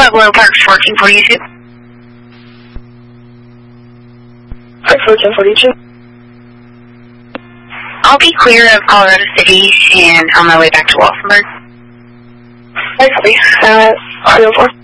Pueblo Park 1442. Park 1442. I'll be clear of Colorado City and on my way back to Walsenburg. Copy. 304.